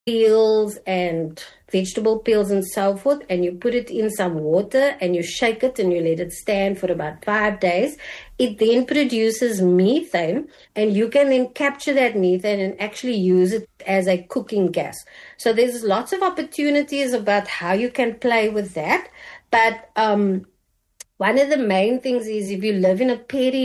peels and vegetable peels and so forth, and you put it in some water and you shake it and you let it stand for about 5 days. It then produces methane, and you can then capture that methane and actually use it as a cooking gas. So there's lots of opportunities about how you can play with that. But one of the main things is if you live in a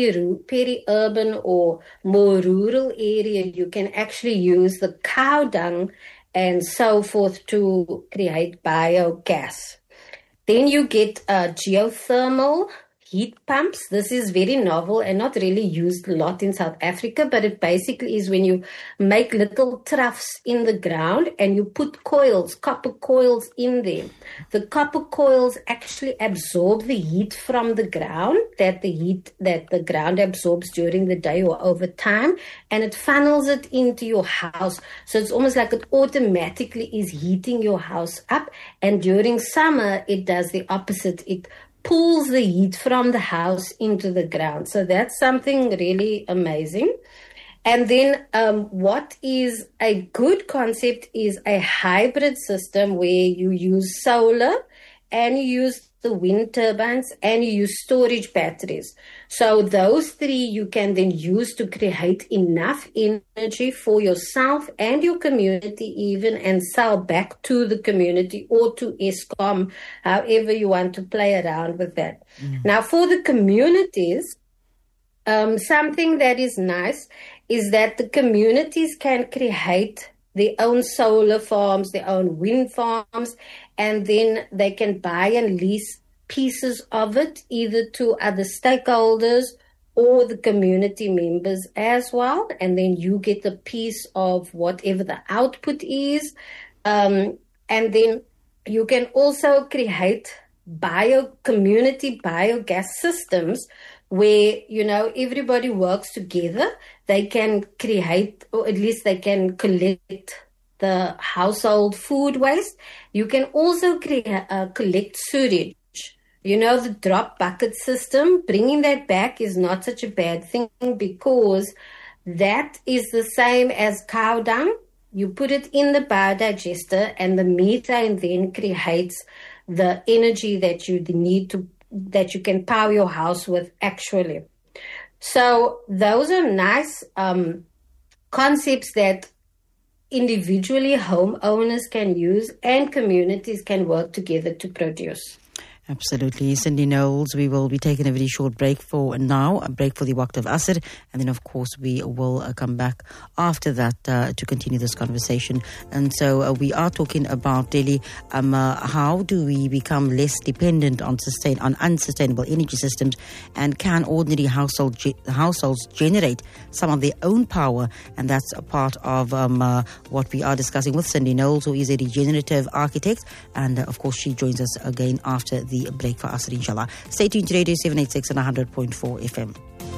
peri-urban or more rural area, you can actually use the cow dung and so forth to create biogas. Then you get geothermal heat pumps. This is very novel and not really used a lot in South Africa, but it basically is when you make little troughs in the ground and you put coils, copper coils in there. The copper coils actually absorb the heat from the ground, that the ground absorbs during the day or over time, and it funnels it into your house. So it's almost like it automatically is heating your house up. And during summer, it does the opposite. It pulls the heat from the house into the ground. So that's something really amazing. And then what is a good concept is a hybrid system where you use solar and you use the wind turbines and you use storage batteries. So those three you can then use to create enough energy for yourself and your community even, and sell back to the community or to Eskom, however you want to play around with that. Now for the communities, something that is nice is that the communities can create their own solar farms, their own wind farms, and then they can buy and lease pieces of it either to other stakeholders or the community members as well. And then you get a piece of whatever the output is. And then you can also create community biogas systems where, everybody works together. They can create, or at least they can collect the household food waste. You can also collect sewage. The drop bucket system, bringing that back is not such a bad thing because that is the same as cow dung. You put it in the biodigester and the methane then creates the energy that you need that you can power your house with actually. So those are nice concepts that individually homeowners can use and communities can work together to produce. Absolutely. Cindy Knowles, we will be taking a very short break for now, a break for the Waqt of Asr, and then of course we will come back after that to continue this conversation. And so we are talking about really how do we become less dependent on unsustainable energy systems, and can ordinary households generate some of their own power? And that's a part of what we are discussing with Cindy Knowles, who is a regenerative architect, and of course she joins us again after the break for Asr, inshallah. Stay tuned to Radio 786 and 100.4 FM.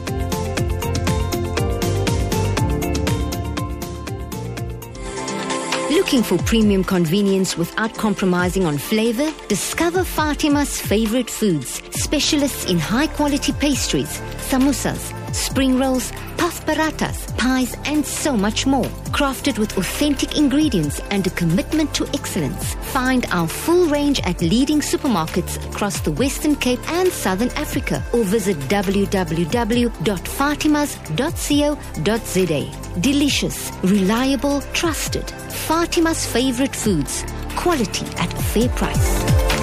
Looking for premium convenience without compromising on flavor? Discover Fatima's favorite foods, specialists in high-quality pastries, samosas, spring rolls, puff parathas, pies, and so much more. Crafted with authentic ingredients and a commitment to excellence. Find our full range at leading supermarkets across the Western Cape and Southern Africa, or visit www.fatimas.co.za. Delicious, reliable, trusted. Fatima's favorite foods. Quality at a fair price.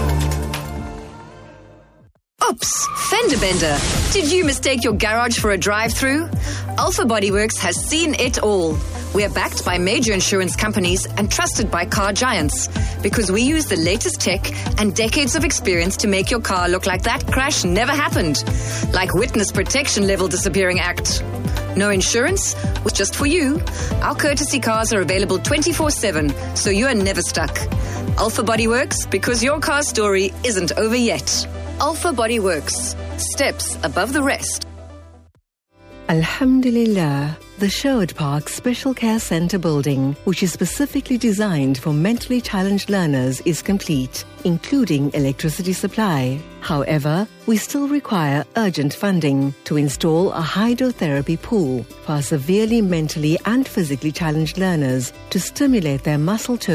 Oops, fender bender. Did you mistake your garage for a drive-through? Alpha Bodyworks has seen it all. We are backed by major insurance companies and trusted by car giants because we use the latest tech and decades of experience to make your car look like that crash never happened. Like Witness Protection Level Disappearing Act. No insurance? Was just for you. Our courtesy cars are available 24/7, so you are never stuck. Alpha Bodyworks, because your car story isn't over yet. Alpha Bodyworks. Steps above the rest. Alhamdulillah, The Sherwood Park Special Care Centre building, which is specifically designed for mentally challenged learners, is complete, including electricity supply. However, we still require urgent funding to install a hydrotherapy pool for severely mentally and physically challenged learners to stimulate their muscle tone